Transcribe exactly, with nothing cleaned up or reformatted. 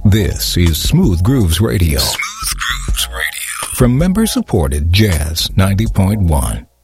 This is Smooth Grooves Radio. Smooth Grooves Radio. From member-supported Jazz ninety point one.